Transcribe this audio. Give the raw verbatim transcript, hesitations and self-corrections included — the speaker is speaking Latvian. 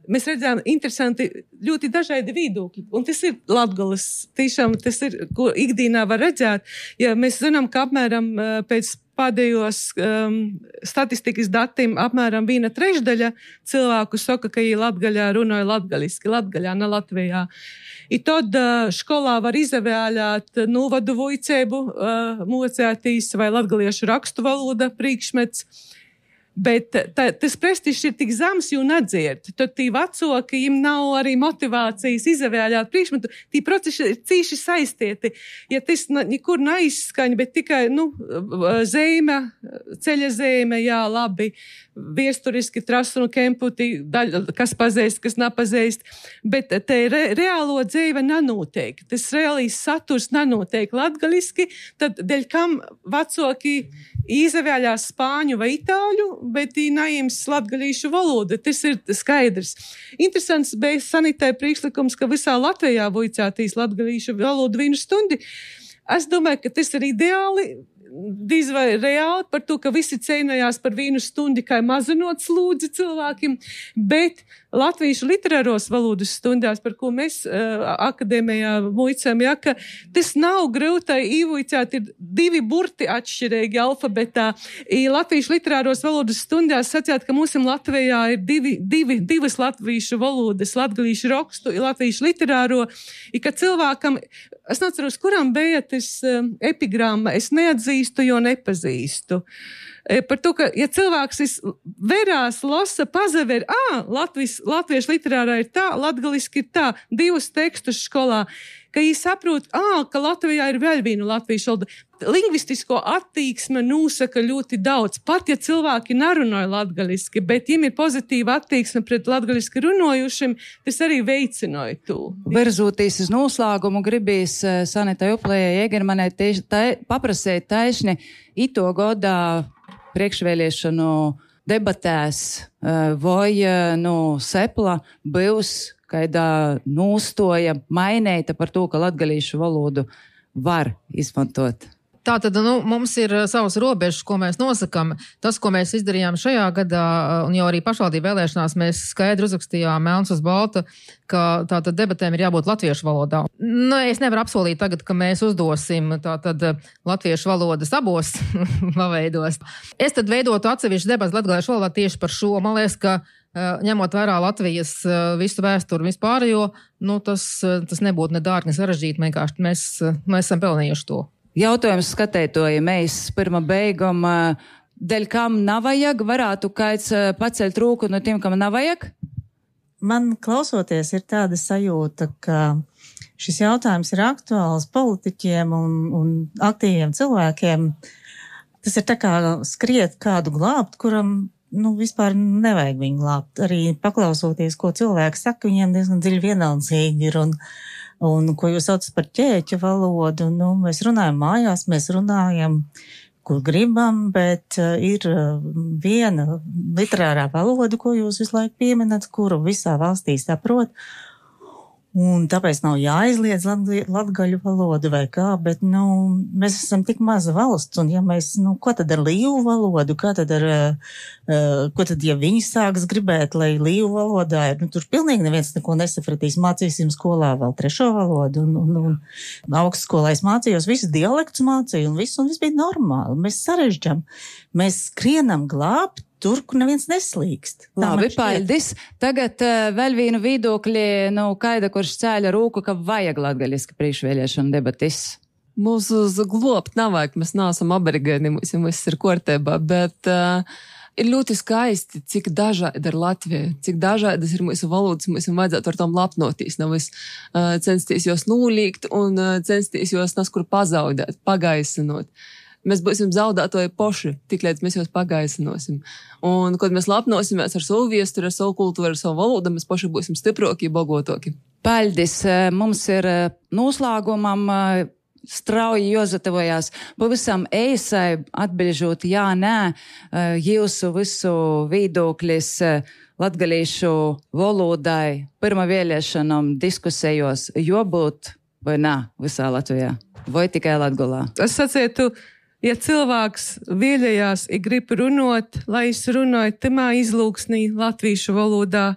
mēs redzējām interesanti, ļoti dažādi viedokļi. Un tas ir Latgolas, tiešām tas ir, ko ikdienā var redzēt. Ja mēs zinām, ka apmēram pēc pēdējos um, statistikas datiem apmēram viena trešdaļa cilvēku saka, ka viņi Latgaļā runāja latgaliski, Latgaļā, ne Latvijā. I tad uh, školā var izvēlēt novadu vojcēbu, uh, mocētīs vai latgaliešu rakstu valoda priekšmets. Bet tā, tas prestižs ir tik zems, jo nedzird. Tad tī vecoki, viņiem nav arī motivācijas izvēlēt priekšmetu. Tī procesi ir cīši saistīti. Ja tas nekur neizskaņ, bet tikai, nu, zīme, ceļa zīme, jā, labi, viesturiski trasu un kempu, tī, daļa, kas pazīst, kas nepazīst. Bet te re, reālo dzīve nenotiek. Tas reālīs saturs nenotiek latgaliski, tad dēļ kam vecoki izvēlējās spāņu vai itāļu, bet tī naims latgalīšu valodu. Tas ir skaidrs. Interesants bija sanitē priekšlikums, ka visā Latvijā vojcātīs latgalīšu valodu vienu stundi. Es domāju, ka tas ir ideāli, diz vai reāli par to, ka visi cīnījās par vienu stundi, kā mazinot slūdzi cilvēkiem, bet latviešu literāros valodas stundās, par ko mēs uh, akadēmijā muicam, ja, ka tas nav grūtai īvuicāt, ir divi burti atšķirīgi alfabetā. I latviešu literāros valodas stundās sacījāt, ka mūsim Latvijā ir divi, divi, divas latviešu valodas, latgalīšu rakstu, latviešu literāro, i ka cilvēkam, es neatceros, kuram bija tas um, epigramma, es neatzīstu, jo nepazīstu. E, par to, ka, ja cilvēks verās, lasa, pazaver, ā, Latvis, latviešu literārā ir tā, latgaliski ir tā, divus tekstus skolā, ka viņi saprot, ā, ka Latvijā ir vēl viena latviešu valoda. Lingvistisko attīksme nosaka ļoti daudz. Pat, ja cilvēki nerunāja latgaliski, bet viņiem ir pozitīva attieksme pret latgaliski runājušiem, tas arī veicināja to. Verzoties uz noslēgumu, gribīs Sanitai Uplējai Egermanai paprasēt taišni ito godā priekšvēliešanu debatēs, vai no Sepla būs kādā nostoja mainēta par to, ka latgalīšu valodu var izmantot. Tātad, nu, mums ir savas robežas, ko mēs nosakam. Tas, ko mēs izdarījām šajā gadā, un jau arī pašvaldību vēlēšanās, mēs skaidri uzrakstījām melns uz balta, ka tātad debatēm ir jābūt latviešu valodā. Nu, es nevaru apsolīt tagad, ka mēs uzdosim tātad latviešu valodas abos veidos. Es tad veidotu atsevišķu debats latgaliešu valodā tieši par šo. Man liekas, ka ņemot vērā Latvijas visu vēsturi vispārējo, nu, tas, tas nebūtu ne dārgi, ne sarežģīti, vienkārši mēs, mēs esam pelnījuši to. Jautājums skatētoja, mēs pirma beigam, dēļ kam nav vajag, varētu kāds pacelt rūku no tiem, kam nav vajag? Man klausoties ir tāda sajūta, ka šis jautājums ir aktuāls politiķiem un, un aktīviem cilvēkiem. Tas ir tā kā skriet kādu glābt, kuram nu, vispār nevajag viņu glābt. Arī paklausoties, ko cilvēki saka, viņiem diezgan dziļi vienaldzīgi ir un, un ko jūs saucat par ķēķa valodu. Nu, mēs runājam mājās, mēs runājam, kur gribam, bet uh, ir uh, viena literārā valoda, ko jūs visu laiku pieminat, kuru visā valstī saprot. Un tāpēc nav jāizliedz latgaļu valodu vai kā, bet, nu, mēs esam tik maza valsts, un ja mēs, nu, ko tad ar līvu valodu, kā tad ar, uh, ko tad, ja viņi sāks gribēt, lai līvu valodā ir, nu, tur pilnīgi neviens neko nesapratīs, mācīsim skolā vēl trešo valodu, un, un, un augstskolā es mācījos, visus dialektus mācīju, un viss, un viss bija normāli, mēs sarežģam, mēs skrienam glābt, tur, kur neviens neslīkst. Labi, paldies. Tagad uh, vēl vienu viedokļi, nu, kaida, kurš cēļa rūku, ka vajag latgaliski priekšvēlēšanu debatis. Mums uz globt nav vajag, mēs neesam aberigēni, mums viss ir kārtībā, bet uh, ir ļoti skaisti, cik dažādi ir Latvija, cik dažādas ir mūsu valodas, mums vajadzētu ar tom lapnotīs, nevis uh, censties jos nūlīgt un uh, censties jos neskur pazaudēt, pagaisinot. Mēs būsim zaudētoji poši, tik līdz mēs jūs pagaisinosim. Un, kad mēs lapnosimies ar savu viesturi, ar savu kultūru, ar savu valodu, mēs poši būsim stiproki, bogotoki. Paldies! Mums ir noslēgumam strauji jāsatavojās. Pavisam eisai atbilžot jā, nē, jūsu visu viedoklis latgalīšu valodai pirma vēlēšanam diskusējos jābūt vai nē visā Latvijā? Vai tikai Latgolā? Es sacētu, ja cilvēks vēlējās, ja grib runāt, lai es runāju tamā izlūksnī latviešu valodā,